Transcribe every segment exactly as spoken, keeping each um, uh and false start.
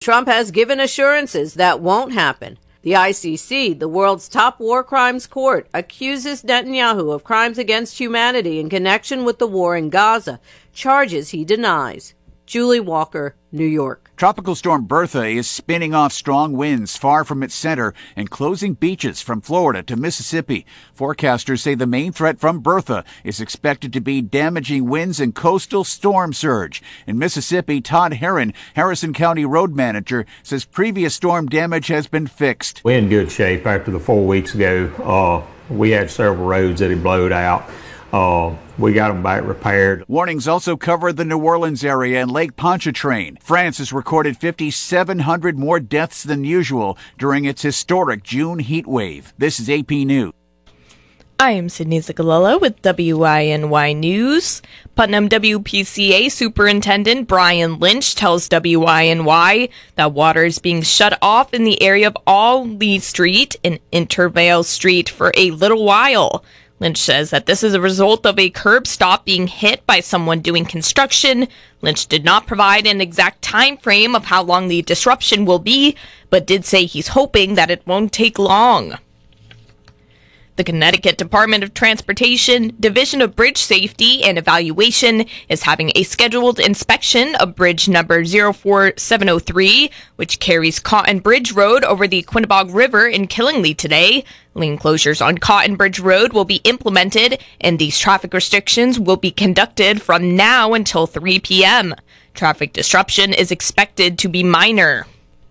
Trump has given assurances that won't happen. The I C C, the world's top war crimes court, accuses Netanyahu of crimes against humanity in connection with the war in Gaza, charges he denies. Julie Walker, New York. Tropical storm Bertha is spinning off strong winds far from its center and closing beaches from Florida to Mississippi. Forecasters say the main threat from Bertha is expected to be damaging winds and coastal storm surge. In Mississippi, Todd Herron, Harrison County road manager, says previous storm damage has been fixed. We're in good shape after the four weeks ago. Uh, we had several roads that had blowed out. Uh, we got them back repaired. Warnings also cover the New Orleans area and Lake Pontchartrain. France has recorded five thousand seven hundred more deaths than usual during its historic June heat wave. This is A P News. I am Sydney Zicalella with W I N Y News. Putnam W P C A Superintendent Brian Lynch tells W I N Y that water is being shut off in the area of All Lee Street and Intervale Street for a little while. Lynch says that this is a result of a curb stop being hit by someone doing construction. Lynch did not provide an exact time frame of how long the disruption will be, but did say he's hoping that it won't take long. The Connecticut Department of Transportation Division of Bridge Safety and Evaluation is having a scheduled inspection of bridge number zero four seven zero three, which carries Cotton Bridge Road over the Quinnebog River in Killingly today. Lane closures on Cotton Bridge Road will be implemented, and these traffic restrictions will be conducted from now until three p.m. Traffic disruption is expected to be minor.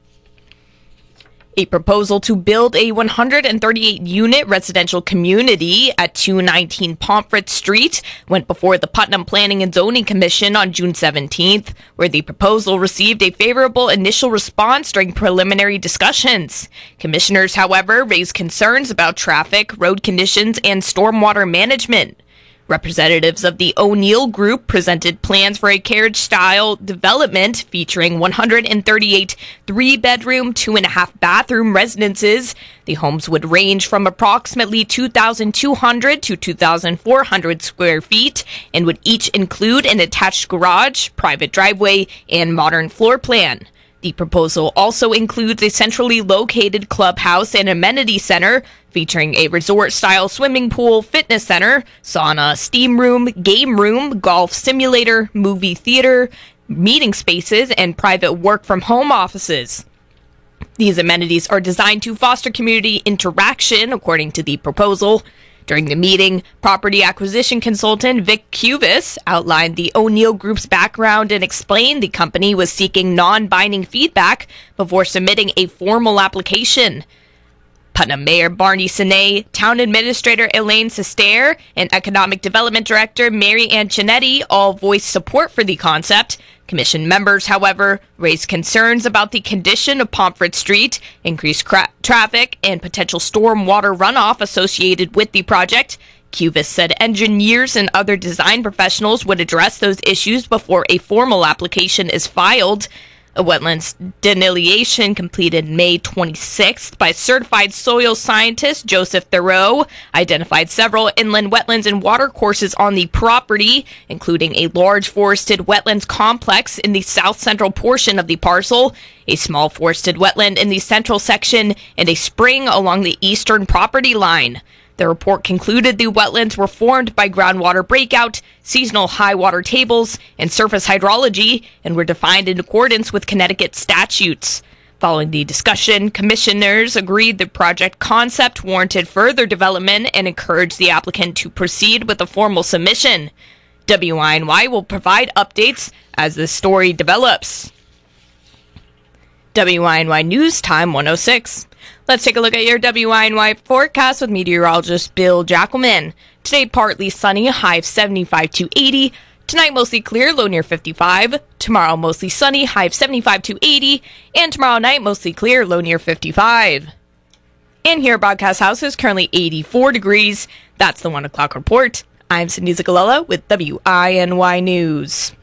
A proposal to build a one hundred thirty-eight unit residential community at two nineteen Pomfret Street went before the Putnam Planning and Zoning Commission on June seventeenth, where the proposal received a favorable initial response during preliminary discussions. Commissioners, however, raised concerns about traffic, road conditions, and stormwater management. Representatives of the O'Neill Group presented plans for a carriage-style development featuring one hundred thirty-eight three-bedroom, two-and-a-half-bathroom residences. The homes would range from approximately two thousand two hundred to two thousand four hundred square feet and would each include an attached garage, private driveway, and modern floor plan. The proposal also includes a centrally located clubhouse and amenity center featuring a resort-style swimming pool, fitness center, sauna, steam room, game room, golf simulator, movie theater, meeting spaces, and private work-from-home offices. These amenities are designed to foster community interaction, according to the proposal. During the meeting, property acquisition consultant Vic Cuvis outlined the O'Neill Group's background and explained the company was seeking non-binding feedback before submitting a formal application. Putnam Mayor Barney Sinay, Town Administrator Elaine Sestair, and Economic Development Director Mary Ann Chinetti all voiced support for the concept. Commission members, however, raised concerns about the condition of Pomfret Street, increased cra- traffic, and potential storm water runoff associated with the project. Cuvis said engineers and other design professionals would address those issues before a formal application is filed. A wetlands delineation completed May twenty-sixth by certified soil scientist Joseph Thoreau identified several inland wetlands and watercourses on the property, including a large forested wetlands complex in the south-central portion of the parcel, a small forested wetland in the central section, and a spring along the eastern property line. The report concluded the wetlands were formed by groundwater breakout, seasonal high water tables, and surface hydrology, and were defined in accordance with Connecticut statutes. Following the discussion, commissioners agreed the project concept warranted further development and encouraged the applicant to proceed with a formal submission. W I N Y will provide updates as the story develops. W I N Y News Time one oh six. Let's take a look at your W I N Y forecast with meteorologist Bill Jackelman. Today, partly sunny, high of seventy-five to eighty. Tonight, mostly clear, low near fifty-five. Tomorrow, mostly sunny, high of seventy-five to eighty. And tomorrow night, mostly clear, low near fifty-five. And here at Broadcast House is currently eighty-four degrees. That's the one o'clock report. I'm Cindy Zicalella with W I N Y News.